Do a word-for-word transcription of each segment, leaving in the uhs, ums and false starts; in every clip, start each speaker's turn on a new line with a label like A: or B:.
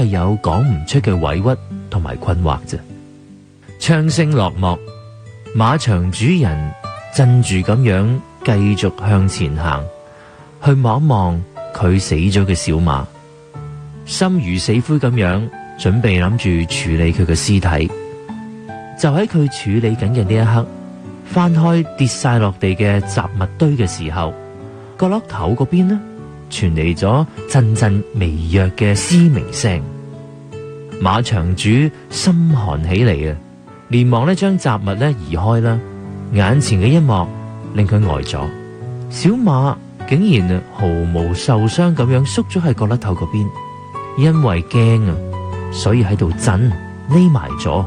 A: 係有講唔出嘅委屈同埋困惑啫。槍聲落幕，馬場主人鎮住咁樣繼續向前行，去望一望佢死咗嘅小馬，心如死灰咁樣準備諗住處理佢嘅屍體。就喺佢處理緊嘅呢一刻，翻開跌晒落地嘅雜物堆嘅時候，角落頭嗰邊呢傳嚟咗陣陣微弱嘅嘶鳴聲。馬場主心寒起嚟啊，連忙呢將雜物呢移開啦。眼前嘅一幕令佢呆咗，小馬竟然毫無受傷咁樣縮咗喺角落頭嗰邊，因為驚啊，所以喺度震匿埋咗。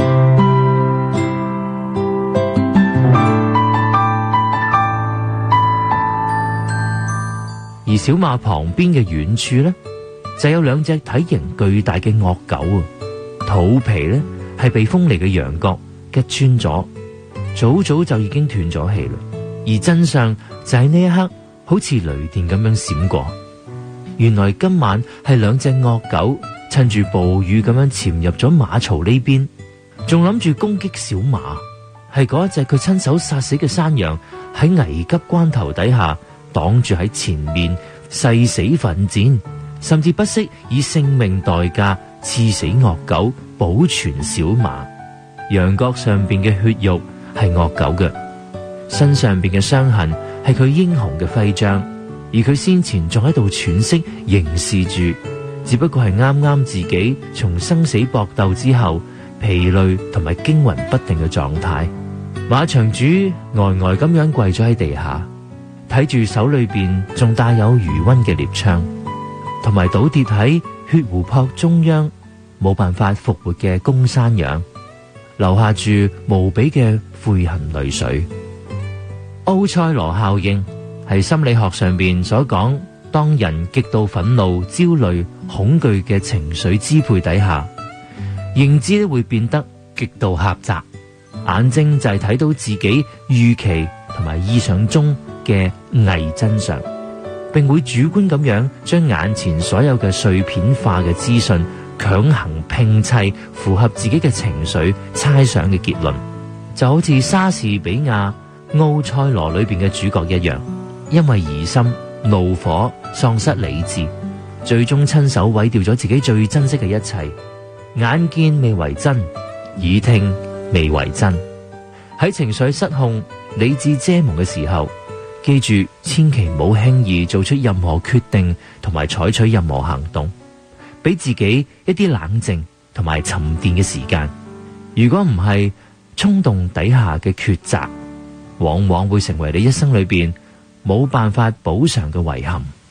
A: 而小馬旁邊嘅遠處呢，就有兩隻體型巨大嘅惡狗啊，肚皮呢係被鋒利嘅羊角擊穿咗，早早就已經斷咗氣啦。而真相就喺呢一刻好似雷電咁樣閃過，原來今晚係兩隻惡狗趁住暴雨咁樣潛入咗馬槽呢邊，仲諗住攻擊小馬。係嗰一隻佢親手殺死嘅山羊喺危急關頭底下擋住喺前面，誓死奮戰，甚至不惜以性命代價刺死惡狗，保存小馬。羊角上邊嘅血肉係惡狗嘅，身上邊嘅傷痕係佢英雄嘅徽章，而佢先前仲喺度喘息凝視住，只不過係啱啱自己從生死搏鬥之後疲累同埋驚魂不定嘅狀態。馬場主呆呆咁樣跪咗喺地下，睇住手裏邊仲帶有餘溫嘅獵槍，同埋倒跌喺血湖泊中央冇辦法復活嘅公山羊，留下住無比嘅悔恨淚水。奧塞羅效應係心理學上邊所講，當人極度憤怒、焦慮、恐懼嘅情緒支配底下，認知咧會變得極度狹窄，眼睛就係睇到自己預期同埋意想中嘅偽真相，並會主觀咁樣將眼前所有嘅碎片化嘅資訊強行拼砌，符合自己嘅情緒猜想嘅結論，就好似莎士比亞奧塞羅裏邊嘅主角一樣，因為疑心、怒火、喪失理智，最終親手毀掉咗自己最珍惜嘅一切。眼見未為真，耳聽未為真。喺情緒失控、理智遮蒙嘅時候，記住千祈唔好輕易做出任何決定同埋採取任何行動，俾自己一啲冷靜同埋沉澱嘅時間。如果唔係，衝動底下嘅抉擇往往會成為你一生裏邊冇辦法補償嘅遺憾。